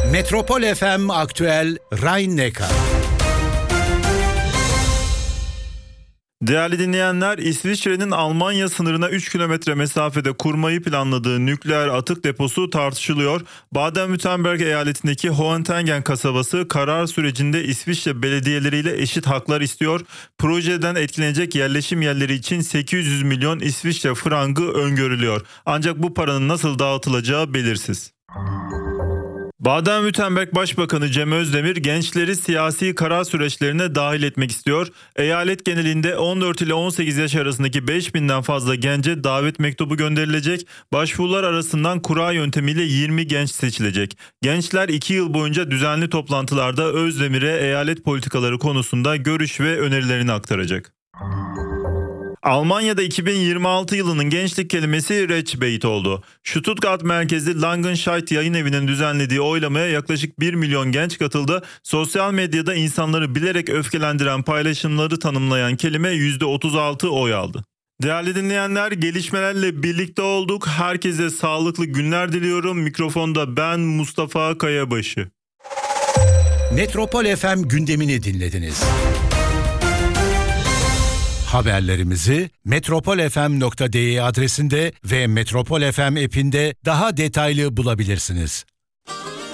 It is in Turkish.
Metropol FM Aktüel Rhein-Neckar. Değerli dinleyenler, İsviçre'nin Almanya sınırına 3 kilometre mesafede kurmayı planladığı nükleer atık deposu tartışılıyor. Baden-Württemberg eyaletindeki Hohentengen kasabası karar sürecinde İsviçre belediyeleriyle eşit haklar istiyor. Projeden etkilenecek yerleşim yerleri için 800 milyon İsviçre frangı öngörülüyor. Ancak bu paranın nasıl dağıtılacağı belirsiz. Baden-Württemberg Başbakanı Cem Özdemir gençleri siyasi karar süreçlerine dahil etmek istiyor. Eyalet genelinde 14 ile 18 yaş arasındaki 5000'den fazla gence davet mektubu gönderilecek. Başvurular arasından kura yöntemiyle 20 genç seçilecek. Gençler 2 yıl boyunca düzenli toplantılarda Özdemir'e eyalet politikaları konusunda görüş ve önerilerini aktaracak. Almanya'da 2026 yılının gençlik kelimesi Rechtspeit oldu. Stuttgart merkezli Langenscheidt Yayın Evi'nin düzenlediği oylamaya yaklaşık 1 milyon genç katıldı. Sosyal medyada insanları bilerek öfkelendiren paylaşımları tanımlayan kelime %36 oy aldı. Değerli dinleyenler, gelişmelerle birlikte olduk. Herkese sağlıklı günler diliyorum. Mikrofonda ben Mustafa Kayabaşı. Metropol FM gündemini dinlediniz. Haberlerimizi metropolfm.de adresinde ve Metropol FM app'inde daha detaylı bulabilirsiniz.